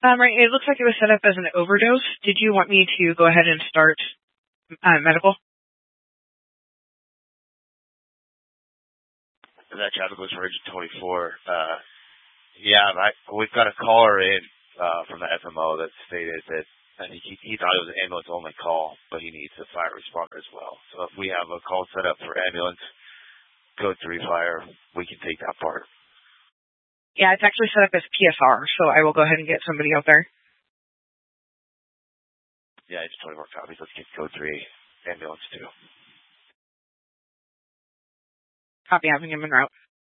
Right, it looks like it was set up as an overdose. Did you want me to go ahead and start medical? That traffic was for Agent 24. We've got a caller in from the FMO that stated that I think he thought it was an ambulance-only call, but he needs a fire responder as well. So if we have a call set up for ambulance, code 3 fire, we can take that part. Yeah, it's actually set up as PSR, so I will go ahead and get somebody out there. Yeah, it's 24 copies. Let's get code 3 ambulance too. Copy, having him en route.